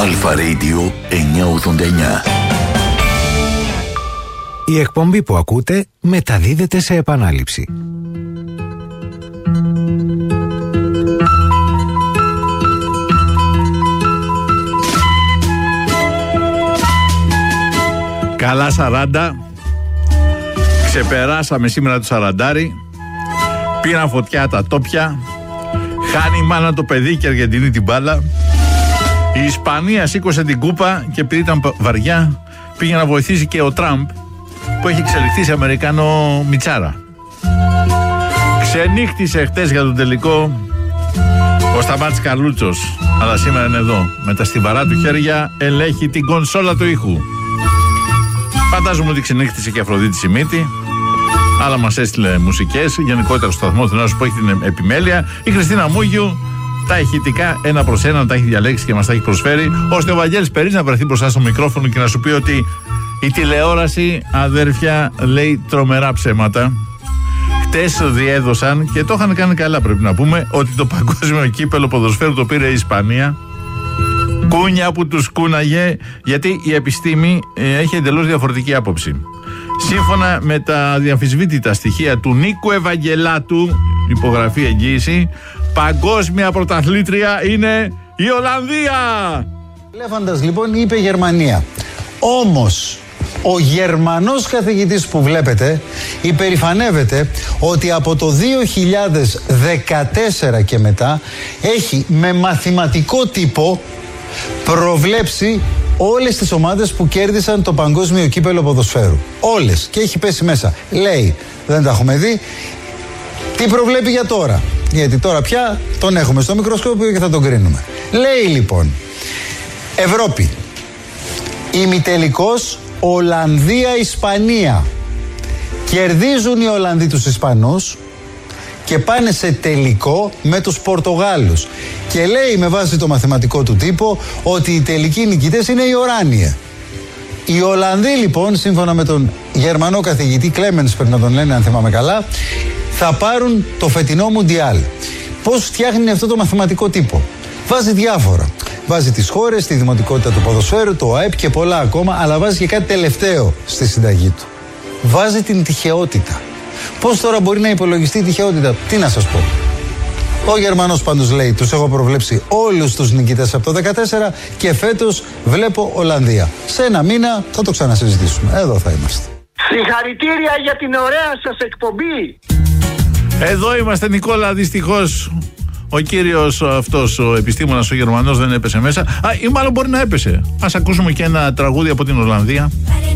Αλφα Radio 989. Η εκπομπή που ακούτε μεταδίδεται σε επανάληψη. Καλά 40. Ξεπεράσαμε σήμερα το σαραντάρι. Πήραν φωτιά τα τόπια. Χάνει η μάνα το παιδί και η Αργεντινή την μπάλα. Η Ισπανία σήκωσε την κούπα και επειδή ήταν βαριά πήγε να βοηθήσει και ο Τραμπ που έχει εξελιχθεί σε Αμερικάνο μιτσάρα. Ξενύχτησε χτες για τον τελικό ο Σταμάτης Καρλούτσος, αλλά σήμερα είναι εδώ. Με τα στιβαρά του χέρια ελέγχει την κονσόλα του ήχου. Φαντάζομαι ότι ξενύχτησε και η Αφροδίτη Σιμίτη, αλλά μας έστειλε μουσικές. Γενικότερα στο σταθμό του που έχει την επιμέλεια. Η Χριστίνα Μούγιου τα ηχητικά 1-1 τα έχει διαλέξει και μας τα έχει προσφέρει, ώστε ο Βαγγέλης Περής να βρεθεί μπροστά στο μικρόφωνο και να σου πει ότι η τηλεόραση, αδέρφια, λέει τρομερά ψέματα. Χτες διέδωσαν και το είχαν κάνει καλά, πρέπει να πούμε, ότι το παγκόσμιο κύπελο ποδοσφαίρου το πήρε η Ισπανία. Κούνια που τους κούναγε, γιατί η επιστήμη έχει εντελώς διαφορετική άποψη. Σύμφωνα με τα διαφυσβήτητα στοιχεία του Νίκου Ευαγγελάτου, υπογραφή εγγύηση, παγκόσμια πρωταθλήτρια είναι η Ολλανδία. Ελέφαντας λοιπόν είπε Γερμανία. Όμως ο Γερμανός καθηγητής που βλέπετε υπερηφανεύεται ότι από το 2014 και μετά έχει με μαθηματικό τύπο προβλέψει όλες τις ομάδες που κέρδισαν το παγκόσμιο κύπελο ποδοσφαίρου. Όλες. Και έχει πέσει μέσα. Λέει, δεν τα έχουμε δει, τι προβλέπει για τώρα. Γιατί τώρα πια τον έχουμε στο μικροσκόπιο και θα τον κρίνουμε. Λέει λοιπόν, Ευρώπη, ημιτελικός Ολλανδία-Ισπανία. Κερδίζουν οι Ολλανδοί τους Ισπανούς και πάνε σε τελικό με τους Πορτογάλους. Και λέει με βάση το μαθηματικό του τύπο ότι οι τελικοί νικητές είναι οι Οράνιε. Οι Ολλανδοί λοιπόν, σύμφωνα με τον Γερμανό καθηγητή Κλέμενς, πρέπει να τον λένε αν θυμάμαι καλά, θα πάρουν το φετινό Μουντιάλ. Πώς φτιάχνει αυτό το μαθηματικό τύπο? Βάζει διάφορα. Βάζει τις χώρες, τη δημοτικότητα του ποδοσφαίρου, το ΑΕΠ και πολλά ακόμα, αλλά βάζει και κάτι τελευταίο στη συνταγή του. Βάζει την τυχαιότητα. Πώς τώρα μπορεί να υπολογιστεί η τυχαιότητα? Τι να σας πω. Ο Γερμανός πάντως λέει, τους έχω προβλέψει όλους τους νικητές από το 2014 και φέτος βλέπω Ολλανδία. Σε ένα μήνα θα το ξανασυζητήσουμε. Εδώ θα είμαστε. Συγχαρητήρια για την ωραία σας εκπομπή. Εδώ είμαστε, Νικόλα, δυστυχώς. Ο κύριος αυτός, ο επιστήμονας, ο Γερμανός δεν έπεσε μέσα. Ή μάλλον μπορεί να έπεσε. Ας ακούσουμε και ένα τραγούδι από την Ολλανδία.